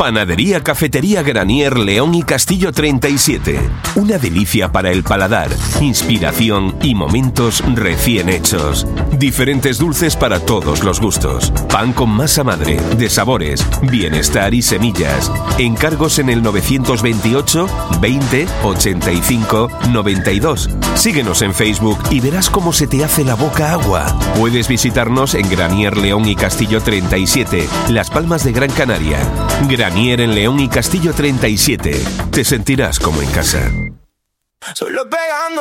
Panadería Cafetería Granier León y Castillo 37. Una delicia para el paladar, inspiración y momentos recién hechos. Diferentes dulces para todos los gustos. Pan con masa madre, de sabores, bienestar y semillas. Encargos en el 928 20 85 92. Síguenos en Facebook y verás cómo se te hace la boca agua. Puedes visitarnos en Granier León y Castillo 37, Las Palmas de Gran Canaria. Granier en León y Castillo 37. Te sentirás como en casa. Solo pegando